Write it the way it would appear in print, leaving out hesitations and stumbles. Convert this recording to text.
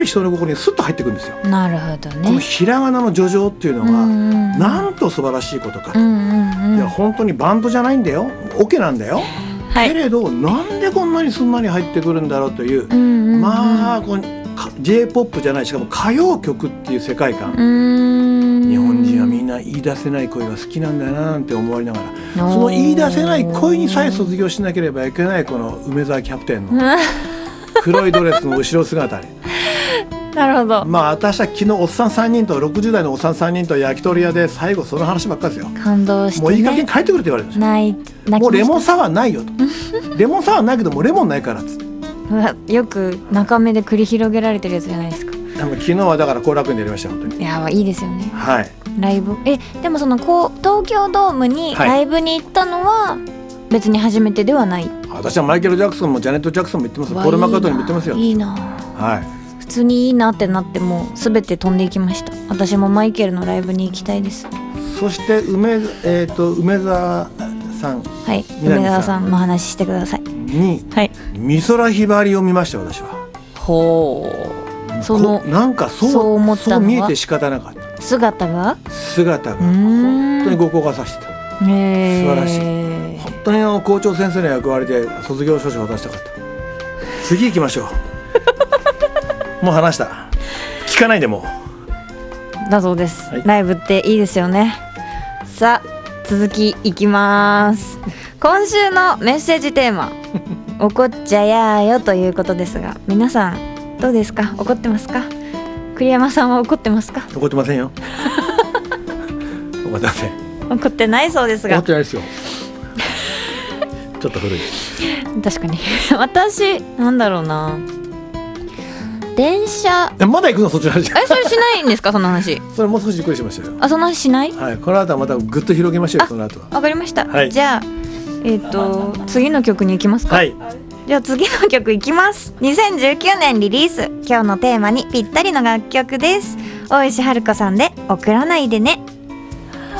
人の心にスッと入ってくるんですよ。 なるほどね。 このひらがなの叙情っていうのがなんと素晴らしいことかと。いや本当にバンドじゃないんだよ、オケなんだよ、はい、けれどなんでこんなにすんなり入ってくるんだろうという、まあこの J-POP じゃない、しかも歌謡曲っていう世界観、日本人はみんな言い出せない恋が好きなんだよななんて思われながら、その言い出せない恋にさえ卒業しなければいけないこの梅沢キャプテンの黒いドレスの後ろ姿になるほど。 まあ私は昨日おっさん3人と60代のおっさん3人と焼き鳥屋で最後その話ばっかりですよ。 感動して、ね、 もういい加減帰ってくれって言われるんですよ。もうレモンサワーないよとレモンサワーないけどもうレモンないからっつってよく中目で繰り広げられてるやつじゃないですか。 昨日はだから後楽園でやりました本当に。 いやいいですよね。 はい。 ライブでもその東京ドームにライブに行ったのは別に初めてではない。 私はマイケル・ジャクソンもジャネット・ジャクソンも言ってます。ポール・マッカートニーも言ってますよ。 いいな。 はい。 普通にいいなってなってもう全て飛んでいきました。私もマイケルのライブに行きたいです。 そして梅沢さん、 はい、梅沢さんの話してください。 に、はい、美空ひばりを見ました私は。 ほう。 なんかそう思ったのはそう見えて仕方なかった。姿が本当にご高価させてた。素晴らしい。本当に校長先生の役割で卒業証書を渡したかった。次行きましょう。もう話した。聞かないでもだそうです、 はい、 ライブっていいですよね。さあ続きいきます。今週のメッセージテーマ怒っちゃやーよということですが、皆さんどうですか？怒ってますか？栗山さんは怒ってますか？ 怒ってませんよ。怒ってません。 怒ってないそうですが。 怒ってないですよ。ちょっと古い。 確かに。私なんだろうな。電車。 まだ行くのそちらじゃ。 それしないんですかその話。 それもう少しゆっくりしましたよ。 その話しない？ はい。この後はまたぐっと広げましょうよ。その後は。 わかりました。 はい、 じゃあ次の曲に行きますか。 はい。 じゃあ次の曲いきます。2019年リリース、今日のテーマにぴったりの楽曲です。大石春子さんで怒らないでね。